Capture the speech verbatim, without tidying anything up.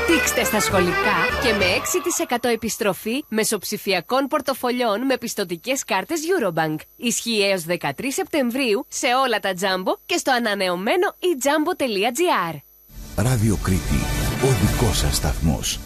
Δείξτε στα σχολικά και με έξι τοις εκατό επιστροφή μεσοψηφιακών πορτοφολιών με πιστωτικές κάρτες Eurobank. Ισχύει έως δεκατρείς Σεπτεμβρίου σε όλα τα Jumbo και στο ανανεωμένο e jumbo τελεία gr. Ράδιο Κρήτη, ο δικός σας σταθμός.